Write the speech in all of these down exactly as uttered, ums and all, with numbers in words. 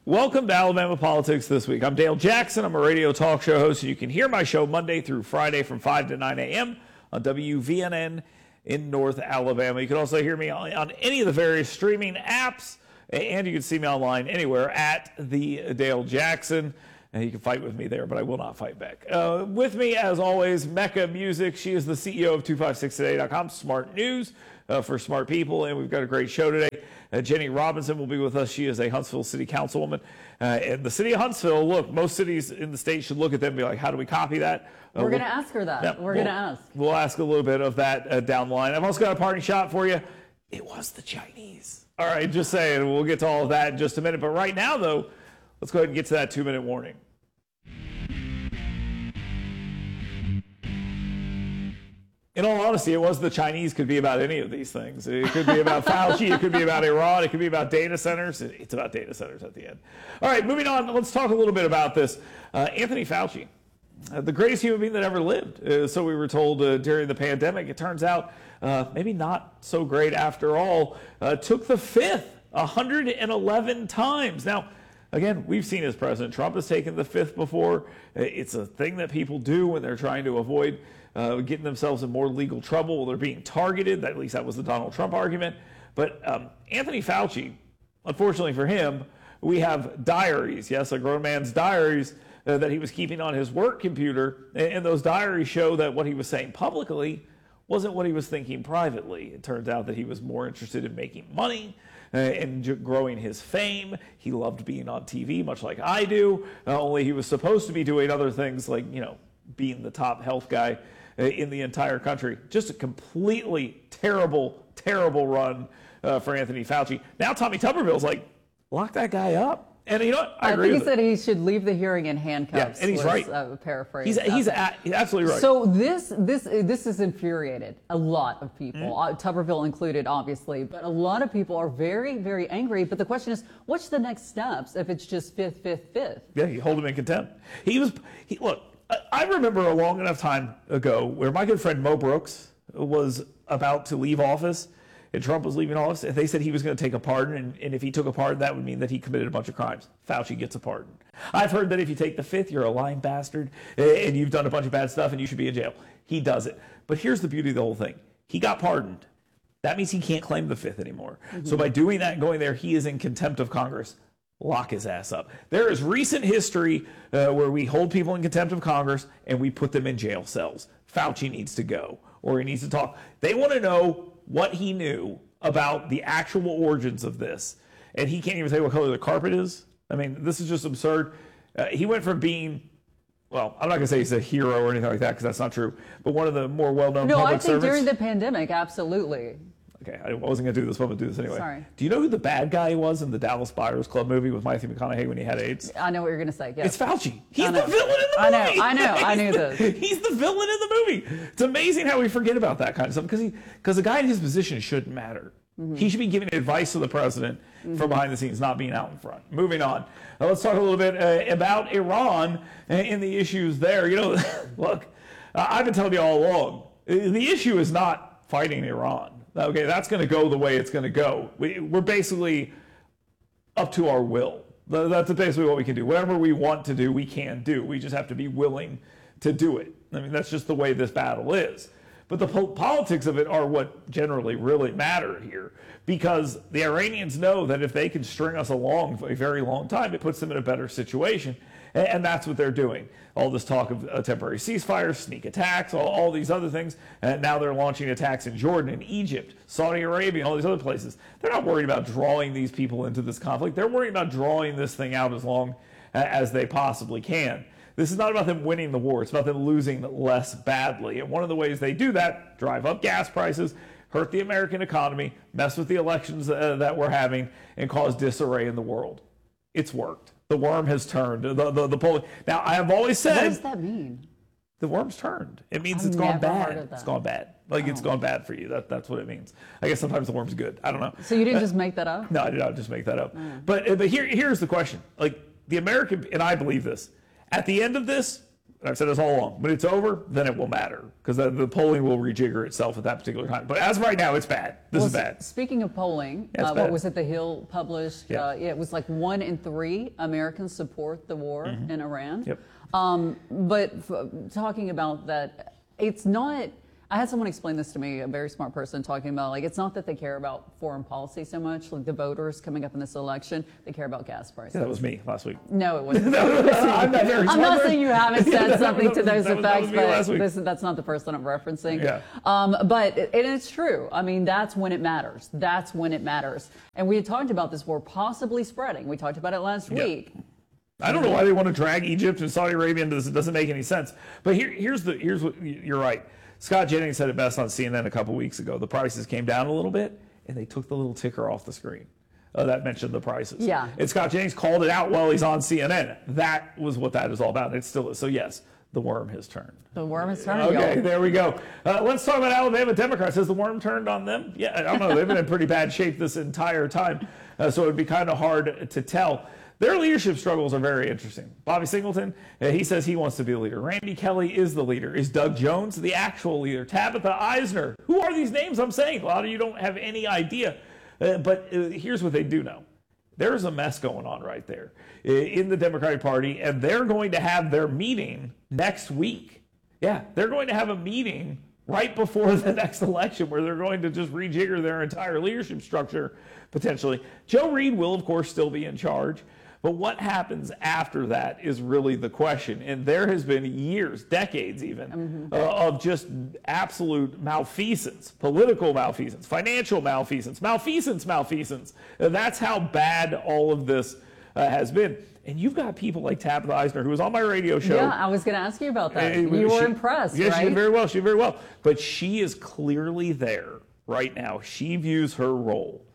Welcome to Alabama Politics This Week. I'm Dale Jackson. I'm a radio talk show host, and you can hear my show Monday through Friday from five to nine a.m. on W V N N in North Alabama. You can also hear me on, on any of the various streaming apps, and you can see me online anywhere at the Dale Jackson. And you can fight with me there, but I will not fight back. Uh, with me, as always, Mecca Music. She is the C E O of two five six today dot com, smart news uh, for smart people, and we've got a great show today. Uh, Jenny Robinson will be with us. She is a Huntsville City Councilwoman. Uh, and the city of Huntsville, look, most cities in the state should look at them and be like, how do we copy that? Uh, We're we'll, going to ask her that. Yeah, We're we'll, going to ask. We'll ask a little bit of that uh, down the line. I've also got a parting shot for you. It was the Chinese. All right, just saying. We'll get to all of that in just a minute. But right now, though, let's go ahead and get to that two-minute warning. In all honesty, it was the Chinese. Could be about any of these things. It could be about Fauci. It could be about Iran. It could be about data centers. It's about data centers at the end. All right, moving on. Let's talk a little bit about this. Uh, Anthony Fauci, uh, the greatest human being that ever lived. Uh, so we were told uh, during the pandemic. It turns out uh, maybe not so great after all. Uh, took the fifth one hundred eleven times. Now, again, we've seen as President Trump has taken the fifth before. It's a thing that people do when they're trying to avoid Uh, getting themselves in more legal trouble. They're being targeted. At least that was the Donald Trump argument. But um, Anthony Fauci, unfortunately for him, we have diaries, yes, a grown man's diaries uh, that he was keeping on his work computer. And, and those diaries show that what he was saying publicly wasn't what he was thinking privately. It turns out that he was more interested in making money uh, and j- growing his fame. He loved being on T V, much like I do, uh, only he was supposed to be doing other things like, you know, being the top health guy in the entire country. Just a completely terrible, terrible run uh, for Anthony Fauci. Now Tommy Tuberville's like, lock that guy up. And you know what? I, I agree think he with said it. he should leave the hearing in handcuffs. Yeah, and he's was, right. Uh, paraphrase. He's, he's, a, he's absolutely right. So this this this has infuriated a lot of people, Mm-hmm. uh, Tuberville included, obviously. But a lot of people are very, very angry. But the question is, what's the next steps if it's just fifth, fifth, fifth? Yeah, you hold him in contempt. He was, he, look, I remember a long enough time ago where my good friend Mo Brooks was about to leave office and Trump was leaving office, and they said he was going to take a pardon, and, and if he took a pardon, that would mean that he committed a bunch of crimes. Fauci gets a pardon. I've heard that if you take the fifth, you're a lying bastard, and you've done a bunch of bad stuff, and you should be in jail. He does it. But here's the beauty of the whole thing. He got pardoned. That means he can't claim the fifth anymore. Mm-hmm. So by doing that and going there, he is in contempt of Congress. Lock his ass up. There is recent history uh, where we hold people in contempt of Congress and we put them in jail cells. Fauci needs to go, or he needs to talk. They want to know what he knew about the actual origins of this. And he can't even say what color the carpet is. I mean, this is just absurd. Uh, he went from being, well, I'm not going to say he's a hero or anything like that because that's not true, but one of the more well-known no, public I think servants. during the pandemic, absolutely. Okay, I wasn't going to do this, but I'm going to do this anyway. Sorry. Do you know who the bad guy was in the Dallas Buyers Club movie with Matthew McConaughey when he had AIDS? I know what you're going to say. Yes. It's Fauci. He's the villain in the I know, movie. I know, I knew this. He's the villain in the movie. It's amazing how we forget about that kind of stuff because he, because a guy in his position shouldn't matter. Mm-hmm. He should be giving advice to the president mm-hmm. from behind the scenes, not being out in front. Moving on. Now let's talk a little bit uh, about Iran and the issues there. You know, look, I've been telling you all along, the issue is not fighting Iran. Okay, that's going to go the way it's going to go. We, we're basically up to our will. That's basically what we can do. Whatever we want to do, we can do. We just have to be willing to do it. I mean, that's just the way this battle is. But the po- politics of it are what generally really matter here, because the Iranians know that if they can string us along for a very long time, it puts them in a better situation. And, and that's what they're doing. All this talk of a temporary ceasefire, sneak attacks, all, all these other things. And now they're launching attacks in Jordan and Egypt, Saudi Arabia, and all these other places. They're not worried about drawing these people into this conflict. They're worried about drawing this thing out as long as they possibly can. This is not about them winning the war. It's about them losing less badly. And one of the ways they do that, drive up gas prices, hurt the American economy, mess with the elections uh, that we're having, and cause disarray in the world. It's worked. The worm has turned. The, the, the polling. Now, I have always said... What does that mean? The worm's turned. It means I've it's gone never heard bad. of that. It's gone bad. Like, Oh. it's gone bad for you. That, that's what it means. I guess sometimes the worm's good. I don't know. So you didn't Uh, just make that up? No, I did not just make that up. Mm. But, but here, here's the question. Like, the American... And I believe this. At the end of this, And I've said this all along. When it's over, then it will matter because the, the polling will rejigger itself at that particular time. But as of right now, it's bad. This well, is bad. Speaking of polling, yeah, uh, what was it the Hill published? Yeah. Uh, yeah, it was like one in three Americans support the war mm-hmm. in Iran. Yep. Um, but f- talking about that, it's not. I had someone explain this to me, a very smart person, talking about like it's not that they care about foreign policy so much, like the voters coming up in this election, they care about gas prices. Yeah, that was me last week. No, it wasn't. I'm not, very I'm not saying you haven't said yeah, something was, to those that effects, was, but this, that's not the person I'm referencing. Yeah. Um, but and it's true. I mean, that's when it matters. That's when it matters. And we had talked about this war possibly spreading. We talked about it last yeah. week. I don't know why they want to drag Egypt and Saudi Arabia into this. It doesn't make any sense. But here, here's the here's what you're right. Scott Jennings said it best on C N N a couple weeks ago. The prices came down a little bit, and they took the little ticker off the screen. Uh, that mentioned the prices. Yeah. And Scott Jennings called it out while he's on C N N. That was what that is all about. It still is. So yes, the worm has turned. The worm has turned. Okay, y'all. there we go. Uh, let's talk about Alabama Democrats. Has the worm turned on them? Yeah, I don't know. They've been in pretty bad shape this entire time, uh, so it would be kind of hard to tell. Their leadership struggles are very interesting. Bobby Singleton, uh, he says he wants to be the leader. Randy Kelly is the leader. Is Doug Jones the actual leader? Tabitha Eisner. Who are these names I'm saying? A lot of you don't have any idea. Uh, but uh, here's what they do know. There's a mess going on right there uh, in the Democratic Party, and they're going to have their meeting next week. Yeah, they're going to have a meeting right before the next election where they're going to just rejigger their entire leadership structure, potentially. Joe Reed will, of course, still be in charge. But what happens after that is really the question. And there has been years, decades even, mm-hmm. uh, of just absolute malfeasance, political malfeasance, financial malfeasance, malfeasance, malfeasance. And that's how bad all of this uh, has been. And you've got people like Tabitha Eisner, who was on my radio show. Yeah, I was going to ask you about that. Uh, you she, were impressed, yeah, right? she did very well. She did very well. But she is clearly there right now. She views her role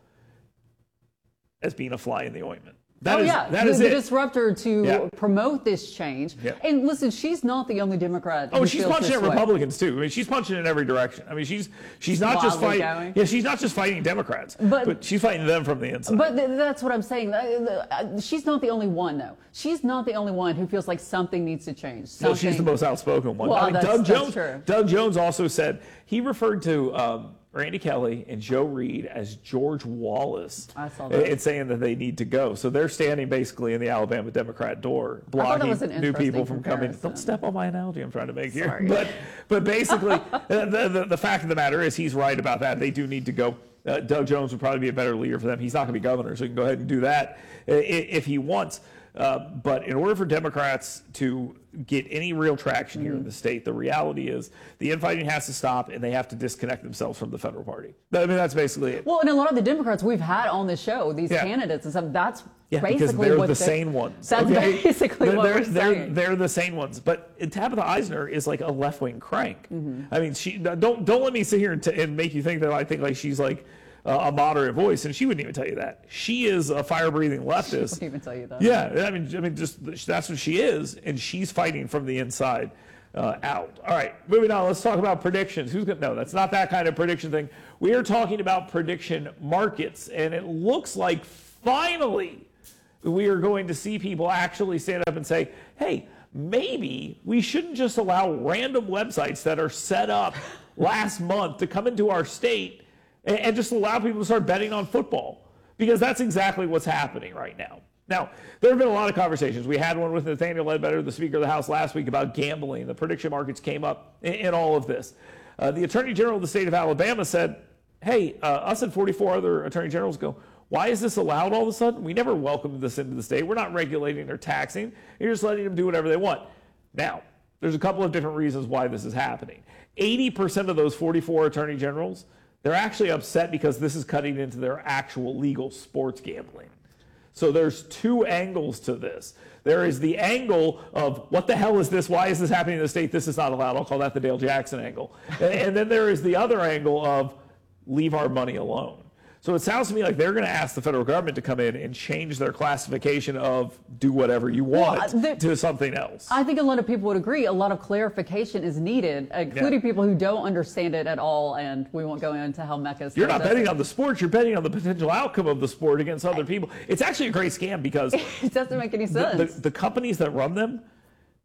as being a fly in the ointment. That oh, is, yeah, that the, is the it. disruptor to yeah. promote this change. Yeah. And listen, she's not the only Democrat. Oh, who she's feels punching this at way. Republicans too. I mean, she's punching in every direction. I mean, she's she's not just Wildly fighting. going. Yeah, she's not just fighting Democrats, but, but she's fighting them from the inside. But th- that's what I'm saying. Uh, uh, She's not the only one, though. She's not the only one who feels like something needs to change. Something... No, she's the most outspoken one. Well, I mean, that's, Doug that's Jones. True. Doug Jones also said he referred to um, Randy Kelly and Joe Reed as George Wallace. I saw that. It's saying that they need to go. So they're standing basically in the Alabama Democrat door, blocking new people from coming. Don't step on my analogy I'm trying to make here. Sorry. But but basically, the, the, the fact of the matter is he's right about that. They do need to go. Uh, Doug Jones would probably be a better leader for them. He's not going to be governor, so he can go ahead and do that if he wants. Uh, but in order for Democrats to get any real traction here mm-hmm. in the state, the reality is the infighting has to stop, and they have to disconnect themselves from the federal party. I mean, that's basically it. Well, and a lot of the Democrats we've had on the show, these yeah. candidates and stuff, that's yeah, basically because they're what the they're, sane ones. That's okay? basically they're, what they're, we're they're, saying. They're the sane ones. But Tabitha Eisner is like a left-wing crank. Mm-hmm. I mean, she don't don't let me sit here and, t- and make you think that I think like she's like Uh, a moderate voice, and she wouldn't even tell you that. She is a fire-breathing leftist. She wouldn't even tell you that. Yeah, I mean, I mean, just that's what she is, and she's fighting from the inside uh, out. All right, moving on. Let's talk about predictions. Who's gonna? No, that's not that kind of prediction thing. We are talking about prediction markets, and it looks like finally we are going to see people actually stand up and say, "Hey, maybe we shouldn't just allow random websites that are set up last month to come into our state." And just allow people to start betting on football, because that's exactly what's happening right now. Now, there have been a lot of conversations. We had one with Nathaniel Ledbetter, the Speaker of the House, last week about gambling. The prediction markets came up in, in all of this. Uh, the Attorney General of the state of Alabama said, hey, uh, us and forty-four other Attorney Generals go, why is this allowed all of a sudden? We never welcomed this into the state. We're not regulating or taxing. You're just letting them do whatever they want. Now, there's a couple of different reasons why this is happening. eighty percent of those forty-four Attorney Generals, they're actually upset because this is cutting into their actual legal sports gambling. So there's two angles to this. There is the angle of, what the hell is this? Why is this happening in the state? This is not allowed. I'll call that the Dale Jackson angle. And then there is the other angle of, leave our money alone. So it sounds to me like they're going to ask the federal government to come in and change their classification of do whatever you want well, there, to something else. I think a lot of people would agree. A lot of clarification is needed, including yeah. people who don't understand it at all. And we won't go into how Mecca. You're not betting it. on the sport. You're betting on the potential outcome of the sport against other people. It's actually a great scam because it doesn't make any sense. The, the, the companies that run them,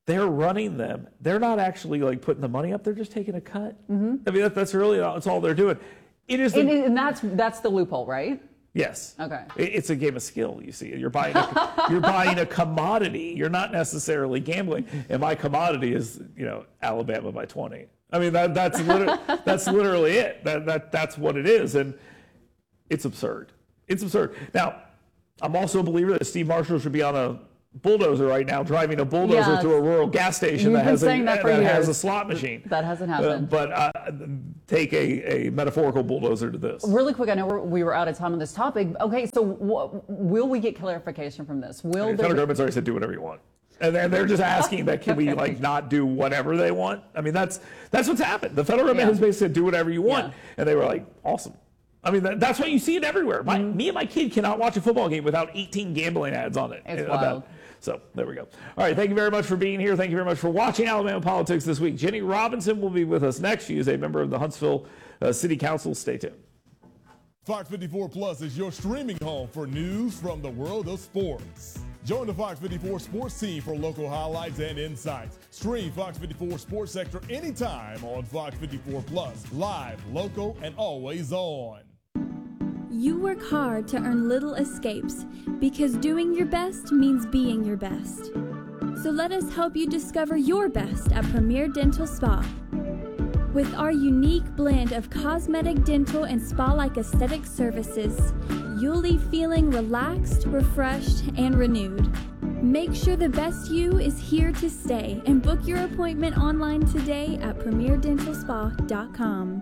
they're running them. They're not actually like putting the money up. They're just taking a cut. Mm-hmm. I mean, that, that's really that's all they're doing. It is, the, and, and that's that's the loophole, right? Yes. Okay. It, it's a game of skill. You see, you're buying a, you're buying a commodity. You're not necessarily gambling. And my commodity is, you know, Alabama by twenty. I mean, that that's literally, that's literally it. That that that's what it is, and it's absurd. It's absurd. Now, I'm also a believer that Steve Marshall should be on a bulldozer right now, driving a bulldozer yes. to a rural gas station You've that has a that, that, that has a slot machine. That hasn't happened. Uh, but uh, take a, a metaphorical bulldozer to this. Really quick, I know we're, we were out of time on this topic. Okay, so w- will we get clarification from this? Will I mean, the federal government's already said do whatever you want. And then they're just asking that can we like not do whatever they want? I mean, that's that's what's happened. The federal government yeah. has basically said do whatever you want. Yeah. And they were like, awesome. I mean, that, that's why you see it everywhere. My, mm-hmm. Me and my kid cannot watch a football game without eighteen gambling ads on it. It's wild. So there we go. All right, thank you very much for being here. Thank you very much for watching Alabama Politics this week. Jenny Robinson will be with us next. She is a member of the Huntsville uh, City Council. Stay tuned. Fox fifty-four Plus is your streaming home for news from the world of sports. Join the Fox fifty-four sports team for local highlights and insights. Stream Fox fifty-four Sports Sector anytime on Fox fifty-four Plus, live, local, and always on. You work hard to earn little escapes because doing your best means being your best. So let us help you discover your best at Premier Dental Spa. With our unique blend of cosmetic, dental, and spa-like aesthetic services, you'll leave feeling relaxed, refreshed, and renewed. Make sure the best you is here to stay and book your appointment online today at premier dental spa dot com.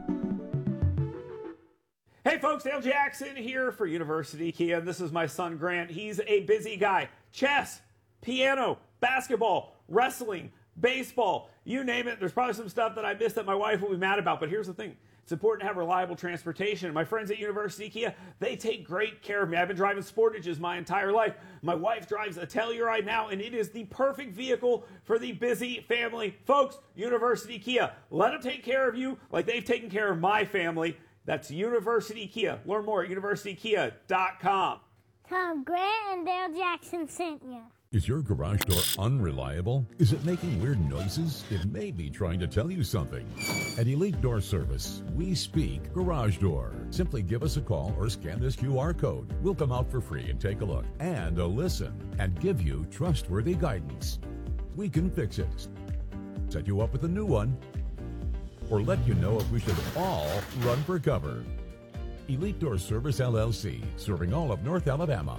Hey folks, Dale Jackson here for University Kia. This is my son Grant. He's a busy guy. Chess, piano, basketball, wrestling, baseball, you name it. There's probably some stuff that I missed that my wife will be mad about, but here's the thing. It's important to have reliable transportation. And my friends at University Kia, they take great care of me. I've been driving Sportages my entire life. My wife drives a Telluride now, and it is the perfect vehicle for the busy family. Folks, University Kia, let them take care of you like they've taken care of my family. That's University Kia. Learn more at university kia dot com. Tom, Grant and Dale Jackson sent you. Is your garage door unreliable? Is it making weird noises? It may be trying to tell you something. At Elite Door Service, we speak garage door. Simply give us a call or scan this Q R code. We'll come out for free and take a look and a listen and give you trustworthy guidance. We can fix it, set you up with a new one, or let you know if we should all run for cover. Elite Door Service, L L C, serving all of North Alabama.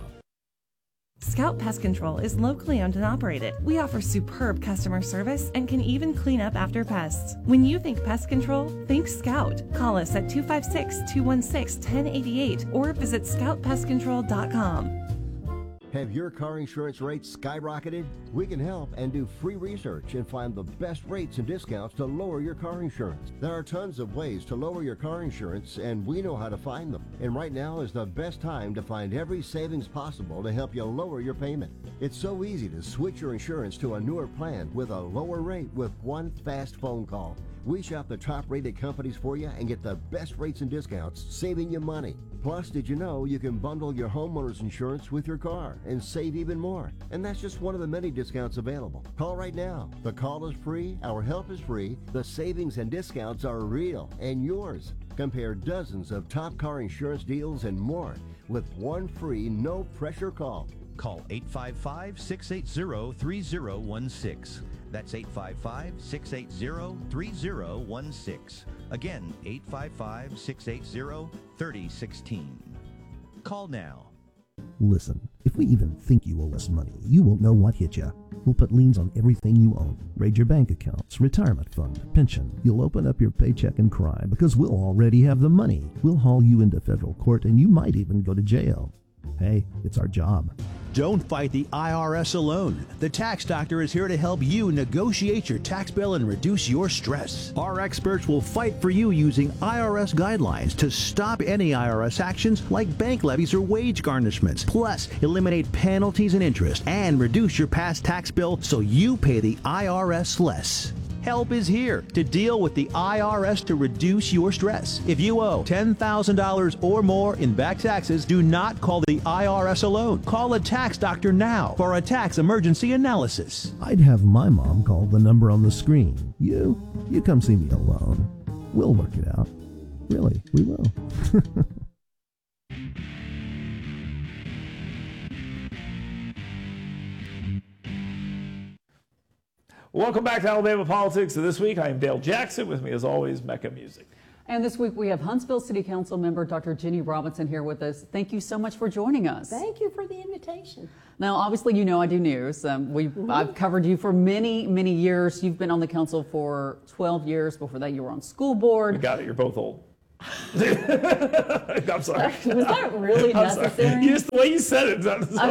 Scout Pest Control is locally owned and operated. We offer superb customer service and can even clean up after pests. When you think pest control, think Scout. Call us at two five six, two one six, one zero eight eight or visit scout pest control dot com. Have your car insurance rates skyrocketed? We can help and do free research and find the best rates and discounts to lower your car insurance. There are tons of ways to lower your car insurance, and we know how to find them. And right now is the best time to find every savings possible to help you lower your payment. It's so easy to switch your insurance to a newer plan with a lower rate with one fast phone call. We shop the top-rated companies for you and get the best rates and discounts, saving you money. Plus, did you know you can bundle your homeowner's insurance with your car and save even more? And that's just one of the many discounts available. Call right now. The call is free, our help is free, the savings and discounts are real and yours. Compare dozens of top car insurance deals and more with one free, no-pressure call. Call eight five five, six eight zero, three zero one six. That's eight five five, six eight zero, three zero one six. Again, eight five five, six eight zero, three zero one six. Call now. Listen, if we even think you owe us money, you won't know what hit you. We'll put liens on everything you own. Raid your bank accounts, retirement fund, pension. You'll open up your paycheck and cry because we'll already have the money. We'll haul you into federal court and you might even go to jail. Hey, it's our job. Don't fight the I R S alone. The Tax Doctor is here to help you negotiate your tax bill and reduce your stress. Our experts will fight for you using I R S guidelines to stop any I R S actions like bank levies or wage garnishments. Plus, eliminate penalties and interest and reduce your past tax bill so you pay the I R S less. Help is here to deal with the I R S to reduce your stress. If you owe ten thousand dollars or more in back taxes, do not call the I R S alone. Call a tax doctor now for a tax emergency analysis. I'd have my mom call the number on the screen. You, you come see me alone. We'll work it out. Really, we will. Welcome back to Alabama Politics. So this week, I am Dale Jackson. With me, as always, Mecca Music. And this week, we have Huntsville City Council member Doctor Jenny Robinson here with us. Thank you so much for joining us. Thank you for the invitation. Now, obviously, you know I do news. Um, we mm-hmm. I've covered you for many, many years. You've been on the council for twelve years. Before that, you were on school board. You got it. You're both old. I'm sorry. Was that really necessary? Just the way you said it.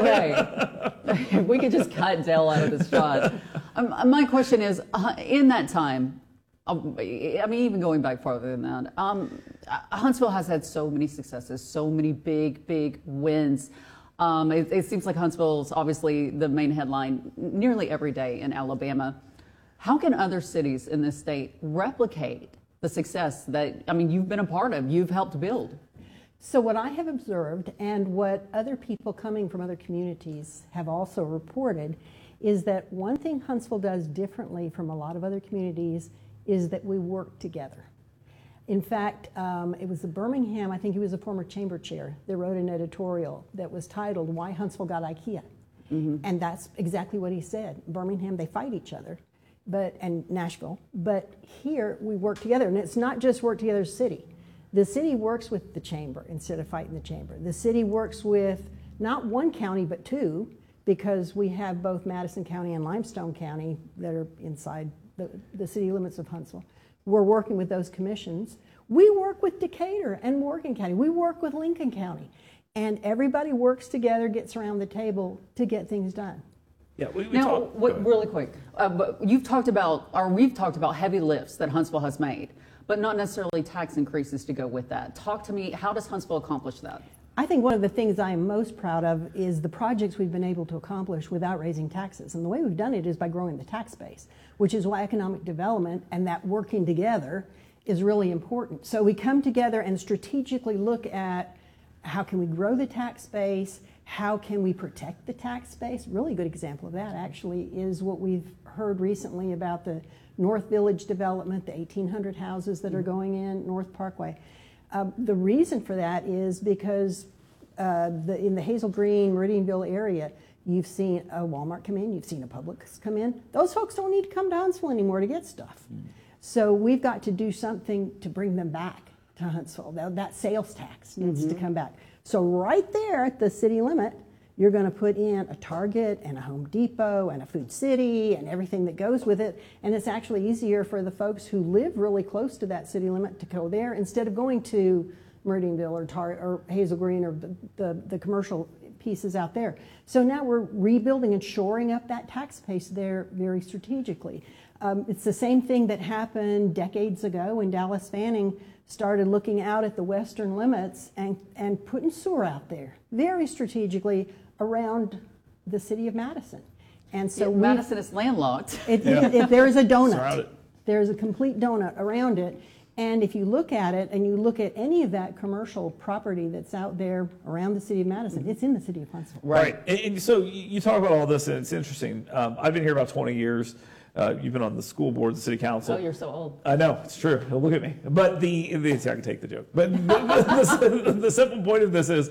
Okay. If we could just cut Dale out of this shot. Um, my question is, uh, in that time, um, I mean, even going back farther than that, um, Huntsville has had so many successes, so many big, big wins. Um, it, it seems like Huntsville is obviously the main headline nearly every day in Alabama. How can other cities in this state replicate the success that, I mean, you've been a part of, you've helped build? So what I have observed and what other people coming from other communities have also reported is that one thing Huntsville does differently from a lot of other communities is that we work together. In fact, um, it was the Birmingham, I think he was a former chamber chair, that wrote an editorial that was titled, Why Huntsville Got IKEA. Mm-hmm. And that's exactly what he said. Birmingham, they fight each other. But and Nashville, but here we work together, and it's not just work together as a city. The city works with the chamber instead of fighting the chamber. The city works with not one county but two, because we have both Madison County and Limestone County that are inside the, the city limits of Huntsville. We're working with those commissions. We work with Decatur and Morgan County. We work with Lincoln County, and everybody works together, gets around the table to get things done. Yeah, we, we now, talk, what, really quick, uh, but you've talked about, or we've talked about heavy lifts that Huntsville has made, but not necessarily tax increases to go with that. Talk to me, how does Huntsville accomplish that? I think one of the things I am most proud of is the projects we've been able to accomplish without raising taxes. And the way we've done it is by growing the tax base, which is why economic development and that working together is really important. So we come together and strategically look at how can we grow the tax base, how can we protect the tax base? Really good example of that actually is what we've heard recently about the North Village development, the eighteen hundred houses that are going in, North Parkway. Um, the reason for that is because uh, the, in the Hazel Green, Meridianville area, you've seen a Walmart come in, you've seen a Publix come in. Those folks don't need to come to Huntsville anymore to get stuff. Mm. So we've got to do something to bring them back to Huntsville. That, that sales tax needs mm-hmm. to come back. So right there at the city limit, you're going to put in a Target and a Home Depot and a Food City and everything that goes with it. And it's actually easier for the folks who live really close to that city limit to go there instead of going to Meridianville or, Tar- or Hazel Green or the, the, the commercial pieces out there. So now we're rebuilding and shoring up that tax base there very strategically. Um, it's the same thing that happened decades ago when Dallas Fanning started looking out at the western limits and, and putting sewer out there very strategically around the city of Madison. And so yeah, Madison is landlocked. It, yeah. it, it, there is a donut. There's a complete donut around it. And if you look at it and you look at any of that commercial property that's out there around the city of Madison, mm-hmm. it's in the city of Huntsville. Right. And, and so you talk about all this, and it's interesting. Um, I've been here about twenty years. Uh, you've been on the school board, the city council. Oh, you're so old. I know, it's true. Look at me. But the, the I can take the joke. But the, the, the simple point of this is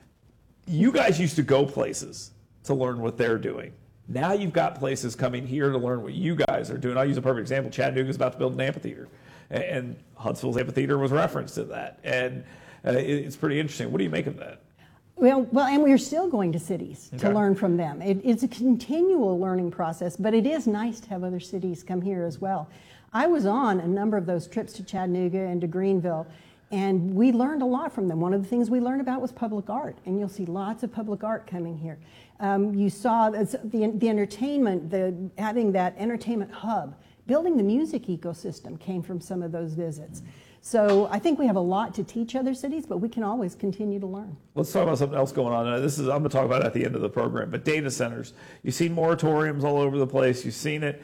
you guys used to go places to learn what they're doing. Now you've got places coming here to learn what you guys are doing. I'll use a perfect example. Chattanooga's about to build an amphitheater. And Huntsville's amphitheater was referenced to that. And uh, it's pretty interesting. What do you make of that? Well, well, and we're still going to cities okay. to learn from them. It, it's a continual learning process, but it is nice to have other cities come here as well. I was on a number of those trips to Chattanooga and to Greenville, and we learned a lot from them. One of the things we learned about was public art, and you'll see lots of public art coming here. Um, you saw the, the entertainment, the, having that entertainment hub, building the music ecosystem came from some of those visits. So I think we have a lot to teach other cities, but we can always continue to learn. Let's talk about something else going on. Now, this is I'm going to talk about it at the end of the program, but data centers. You've seen moratoriums all over the place. You've seen it.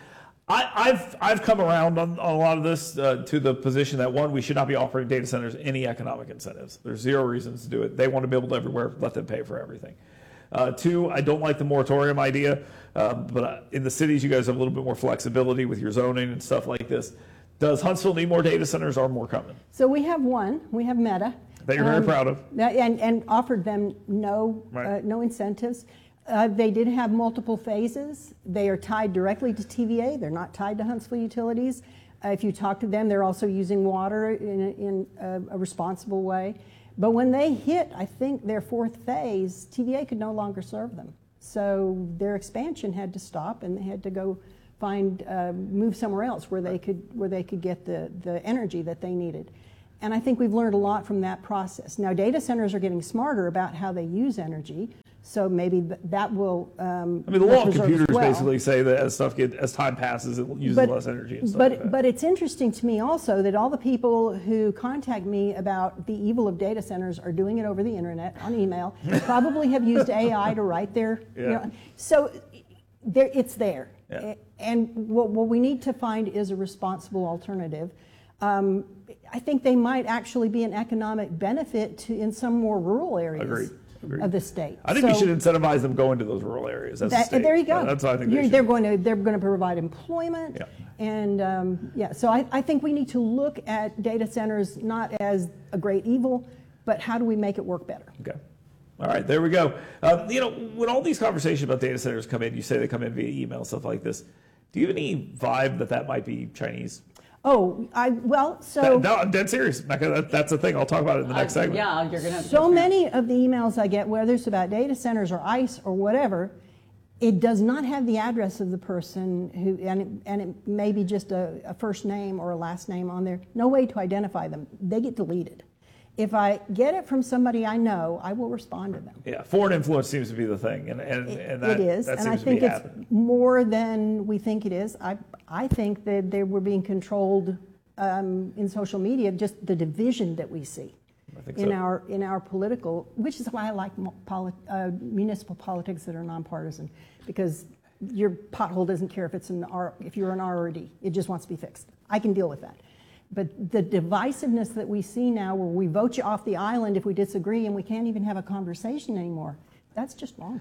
I, I've I've come around on, on a lot of this uh, to the position that, one, we should not be offering data centers any economic incentives. There's zero reasons to do it. They want to build everywhere. Let them pay for everything. Uh, two, I don't like the moratorium idea, uh, but uh, in the cities, you guys have a little bit more flexibility with your zoning and stuff like this. Does Huntsville need more data centers, or more coming? So we have one. We have Meta. That you're very um, proud of. that- And, and offered them no, Right. uh, no incentives. Uh, they did have multiple phases. They are tied directly to T V A. They're not tied to Huntsville Utilities. Uh, if you talk to them, they're also using water in, a, in a, a responsible way. But when they hit, I think, their fourth phase, T V A could no longer serve them. So their expansion had to stop, and they had to go find, uh, move somewhere else where they could, where they could get the, the energy that they needed. And I think we've learned a lot from that process. Now, data centers are getting smarter about how they use energy. So maybe th- that will. Um, I mean, the law of preserve as computers well. basically say that as stuff get as time passes, it uses But- less energy and stuff But like that. but it's interesting to me also that all the people who contact me about the evil of data centers are doing it over the internet on email. Probably have used A I to write their. You Yeah. know, so there, it's there. Yeah. A- And what, what we need to find is a responsible alternative. Um, I think they might actually be an economic benefit to in some more rural areas. Agreed. Agreed. Of the state. I think we So- should incentivize them going to those rural areas. As a that, state. there you go. That's what I think they You're- should they're do. going to they're going to provide employment, Yeah. and um, yeah. So I, I think we need to look at data centers not as a great evil, but how do we make it work better? Okay. All right, there we go. Um, you know, when all these conversations about data centers come in, you say they come in via email, stuff like this. Do you have any vibe that that might be Chinese? Oh, I well so. That- no, I'm dead serious. Not gonna- that- that's the thing. I'll talk about it in the next Uh, segment. Yeah, you're going to have to. So many of the emails I get, whether it's about data centers or ICE or whatever, it does not have the address of the person who, and it, and it may be just a, a first name or a last name on there. No way to identify them. They get deleted. If I get it from somebody I know, I will respond to them. Yeah, foreign influence seems to be the thing, and and, and that, it is, that and I seems think to be it's happening. more than we think it is. I I think that they were being controlled um, in social media, just the division that we see I think in so. our in our political, which is why I like mo- poli- uh, municipal politics that are nonpartisan, because your pothole doesn't care if it's an R, if you're an R or a D. It just wants to be fixed. I can deal with that. But the divisiveness that we see now, where we vote you off the island if we disagree, and we can't even have a conversation anymore, that's just wrong.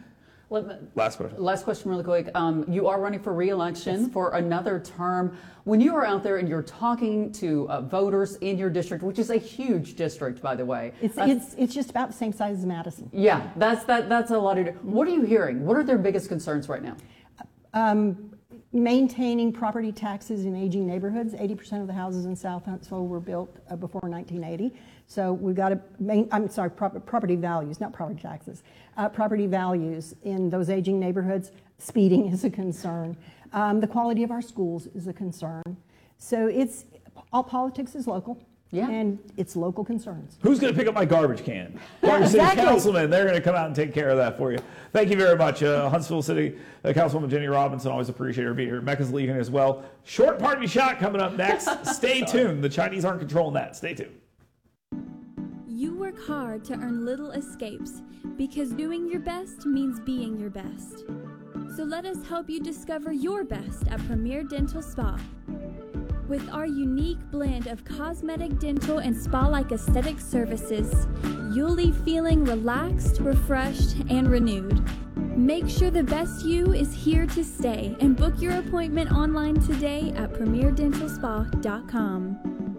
Last question. Last question, really quick. Um, you are running for re-election for another term. When you are out there and you're talking to uh, voters in your district, which is a huge district, by the way. It's that's- it's it's just about the same size as Madison. Yeah, that's that. That's a lot of. What are you hearing? What are their biggest concerns right now? Um, maintaining property taxes in aging neighborhoods. eighty percent of the houses in South Huntsville were built uh, before nineteen eighty. So we've got to main, I'm sorry, prop, property values, not property taxes. Uh, property values in those aging neighborhoods. Speeding is a concern. Um, the quality of our schools is a concern. So it's all politics is local. Yeah. And it's local concerns. Who's going to pick up my garbage can? Park Yeah, City exactly. Councilman, they're going to come out and take care of that for you. Thank you very much. Uh, Huntsville City uh, Councilwoman Jenny Robinson, always appreciate her being here. Mecca's leaving as well. Short party shot coming up next. Stay tuned. The Chinese aren't controlling that. Stay tuned. You work hard to earn little escapes because doing your best means being your best. So let us help you discover your best at Premier Dental Spa. With our unique blend of cosmetic, dental, and spa-like aesthetic services, you'll leave feeling relaxed, refreshed, and renewed. Make sure the best you is here to stay and book your appointment online today at premier dental spa dot com.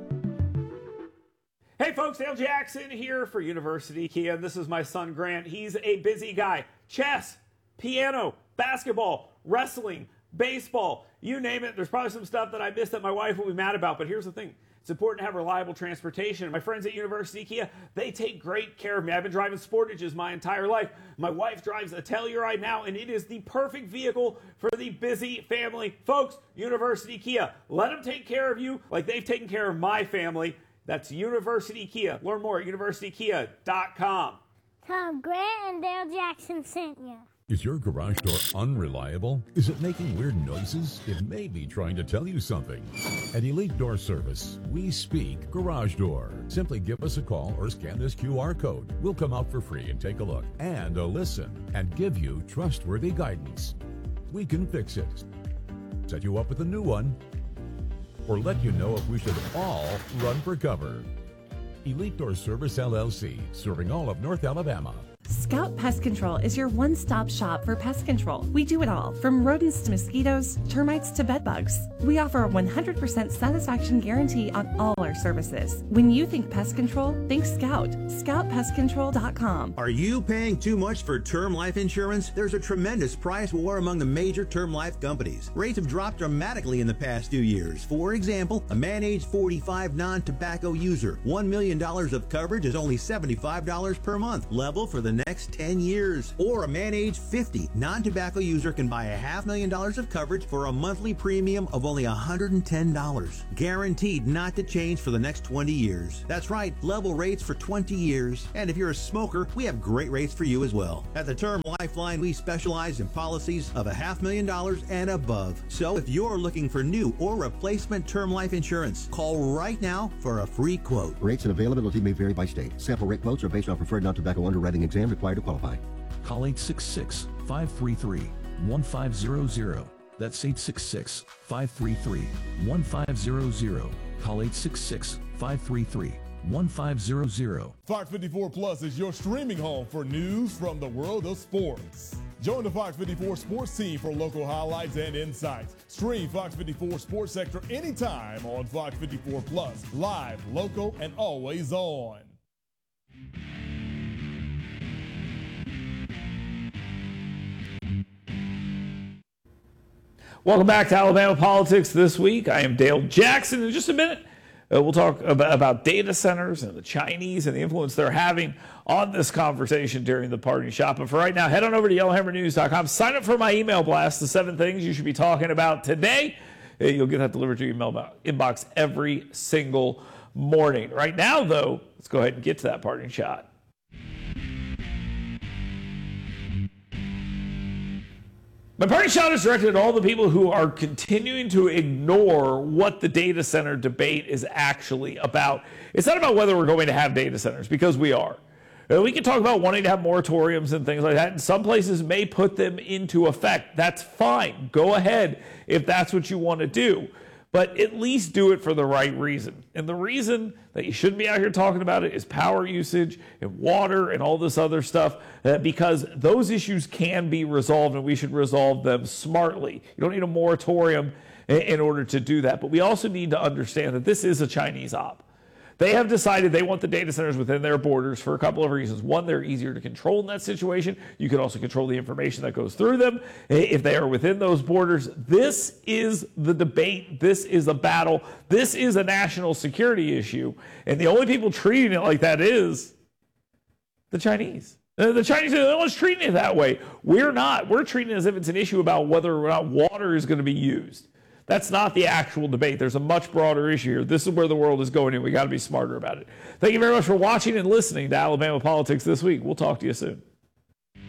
Hey folks, Dale Jackson here for University Kia. This is my son Grant. He's a busy guy. Chess, piano, basketball, wrestling, baseball, you name it. There's probably some stuff that I missed that my wife will be mad about, but here's the thing. It's important to have reliable transportation. My friends at University Kia, they take great care of me. I've been driving Sportages my entire life. My wife drives a Telluride now, and it is the perfect vehicle for the busy family. Folks, University Kia, let them take care of you like they've taken care of my family. That's University Kia. Learn more at university kia dot com. Tom Grant and Dale Jackson sent you. Is your garage door unreliable? Is it making weird noises? It may be trying to tell you something. At Elite Door Service, we speak garage door. Simply give us a call or scan this Q R code. We'll come out for free and take a look and a listen and give you trustworthy guidance. We can fix it. set you up with a new one, or let you know if we should all run for cover. Elite Door Service L L C, serving all of North Alabama. Scout Pest Control is your one-stop shop for pest control. We do it all, from rodents to mosquitoes, termites to bedbugs. We offer a one hundred percent satisfaction guarantee on all our services. When you think pest control, think Scout. scout pest control dot com. Are you paying too much for term life insurance? There's a tremendous price war among the major term life companies. Rates have dropped dramatically in the past few years. For example, a man age forty-five non-tobacco user, one million dollars of coverage is only seventy-five dollars per month. Level for the next ten years. Or a man age fifty non-tobacco user can buy a half million dollars of coverage for a monthly premium of only one hundred ten dollars. Guaranteed not to change for the next twenty years. That's right, level rates for twenty years. And if you're a smoker, we have great rates for you as well. At the Term Lifeline, we specialize in policies of a half million dollars and above. So if you're looking for new or replacement term life insurance, call right now for a free quote. Rates and availability may vary by state. Sample rate quotes are based on preferred non-tobacco underwriting exam required to qualify. Call eight six six, five three three, one five zero zero. That's eight six six, five three three, one five zero zero. Call eight six six, five three three, one five zero zero. Fox fifty-four Plus is your streaming home for news from the world of sports. Join the Fox fifty-four sports team for local highlights and insights. Stream Fox fifty-four Sports Sector anytime on Fox fifty-four Plus. Live, local, and always on. Welcome back to Alabama Politics This Week. I am Dale Jackson. In just a minute, uh, we'll talk about, about data centers and the Chinese and the influence they're having on this conversation during the party shop. But for right now, head on over to yellowhammer news dot com. Sign up for my email blast, the seven things you should be talking about today. Uh, you'll get that delivered to your email inbox every single morning. Right now, though, let's go ahead and get to that parting shot. My parting shot is directed at all the people who are continuing to ignore what the data center debate is actually about. It's not about whether we're going to have data centers, because we are. We can talk about wanting to have moratoriums and things like that, and some places may put them into effect. That's fine. Go ahead if that's what you want to do. But at least do it for the right reason. And the reason that you shouldn't be out here talking about it is power usage and water and all this other stuff, uh, because those issues can be resolved, and we should resolve them smartly. You don't need a moratorium in, in order to do that. But we also need to understand that this is a Chinese op. They have decided they want the data centers within their borders for a couple of reasons. One, they're easier to control in that situation. You can also control the information that goes through them if they are within those borders. This is the debate. This is a battle. This is a national security issue. And the only people treating it like that is the Chinese. The Chinese are the only ones treating it that way. We're not. We're treating it as if it's an issue about whether or not water is going to be used. That's not the actual debate. There's a much broader issue here. This is where the world is going, and we got to be smarter about it. Thank you very much for watching and listening to Alabama Politics This Week. We'll talk to you soon.